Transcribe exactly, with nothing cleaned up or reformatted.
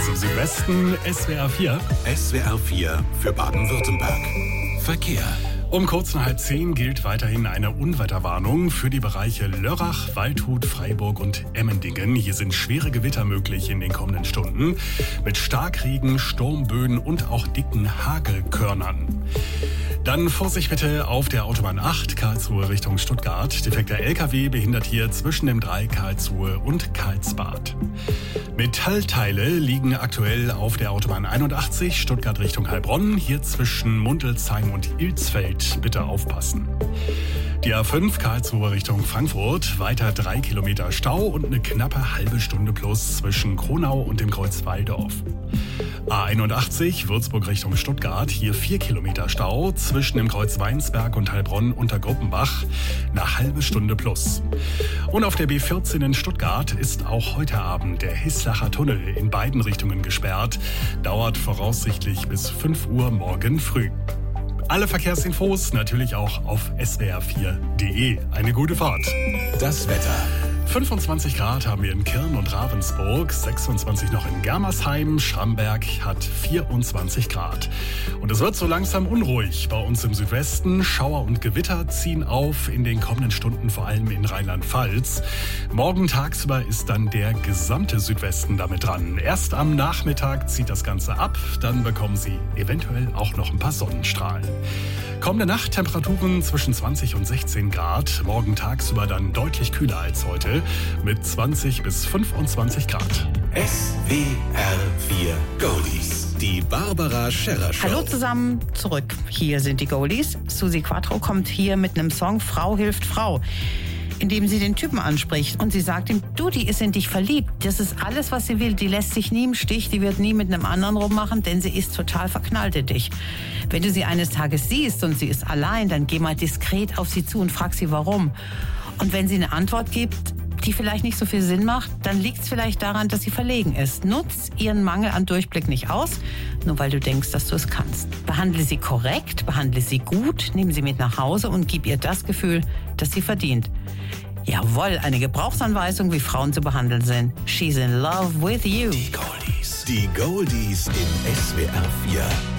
aus dem Südwesten, S W R vier. S W R vier für Baden-Württemberg. Verkehr. Um kurz nach halb zehn gilt weiterhin eine Unwetterwarnung für die Bereiche Lörrach, Waldhut, Freiburg und Emmendingen. Hier sind schwere Gewitter möglich in den kommenden Stunden mit Starkregen, Sturmböen und auch dicken Hagelkörnern. Dann Vorsicht bitte auf der Autobahn acht, Karlsruhe Richtung Stuttgart. Defekter L K W behindert hier zwischen dem Dreieck Karlsruhe und Karlsbad. Metallteile liegen aktuell auf der Autobahn einundachtzig, Stuttgart Richtung Heilbronn. Hier zwischen Mundelsheim und Ilsfeld bitte aufpassen. Die A fünf Karlsruhe Richtung Frankfurt, weiter drei Kilometer Stau und eine knappe halbe Stunde plus zwischen Kronau und dem Kreuz Walldorf. A einundachtzig Würzburg Richtung Stuttgart, hier vier Kilometer Stau zwischen dem Kreuz Weinsberg und Heilbronn unter Gruppenbach, eine halbe Stunde plus. Und auf der B vierzehn in Stuttgart ist auch heute Abend der Hislacher Tunnel in beiden Richtungen gesperrt, dauert voraussichtlich bis fünf Uhr morgen früh. Alle Verkehrsinfos natürlich auch auf S W R vier punkt de. Eine gute Fahrt. Das Wetter. fünfundzwanzig Grad haben wir in Kirn und Ravensburg, sechsundzwanzig noch in Germersheim, Schramberg hat vierundzwanzig Grad. Und es wird so langsam unruhig bei uns im Südwesten. Schauer und Gewitter ziehen auf in den kommenden Stunden, vor allem in Rheinland-Pfalz. Morgen tagsüber ist dann der gesamte Südwesten damit dran. Erst am Nachmittag zieht das Ganze ab, dann bekommen Sie eventuell auch noch ein paar Sonnenstrahlen. Kommende Nacht Temperaturen zwischen zwanzig und sechzehn Grad. Morgen tagsüber dann deutlich kühler als heute mit zwanzig bis fünfundzwanzig Grad. S W R vier Goldies. Die Barbara Scherrer Show. Hallo zusammen, zurück. Hier sind die Goldies. Susi Quattro kommt hier mit einem Song Frau hilft Frau, indem sie den Typen anspricht und sie sagt ihm, du, die ist in dich verliebt. Das ist alles, was sie will. Die lässt sich nie im Stich, die wird nie mit einem anderen rummachen, denn sie ist total verknallt in dich. Wenn du sie eines Tages siehst und sie ist allein, dann geh mal diskret auf sie zu und frag sie, warum. Und wenn sie eine Antwort gibt, die vielleicht nicht so viel Sinn macht, dann liegt es vielleicht daran, dass sie verlegen ist. Nutz ihren Mangel an Durchblick nicht aus, nur weil du denkst, dass du es kannst. Behandle sie korrekt, behandle sie gut, nimm sie mit nach Hause und gib ihr das Gefühl, das sie verdient. Jawohl, eine Gebrauchsanweisung, wie Frauen zu behandeln sind. She's in love with you. Die Goldies. Die Goldies in S W R vier.